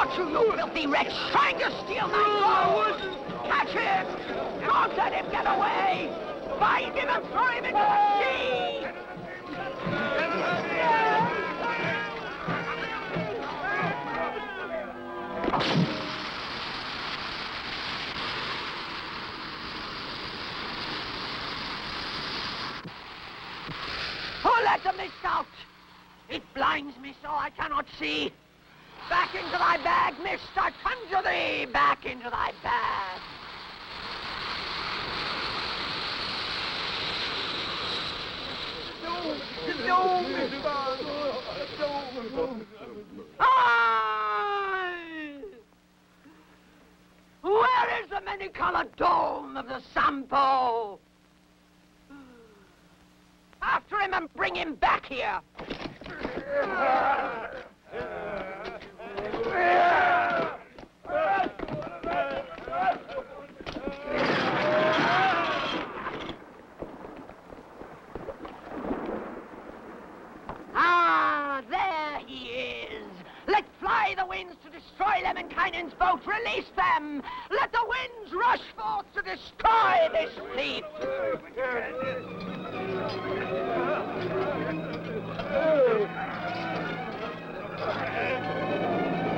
got you, you filthy wretch, trying to steal my gold! Catch him! Don't let him get away! Find him and throw him into the sea! Who let the mist out? It blinds me so I cannot see. Back into thy bag, mist, I conjure thee! Back into thy bag! Aye! Where is the many-colored dome of the Sampo? After him and bring him back here! Ah, there he is. Let fly the winds to destroy Lemminkainen's boat. Release them. Let the winds rush forth to destroy this fleet.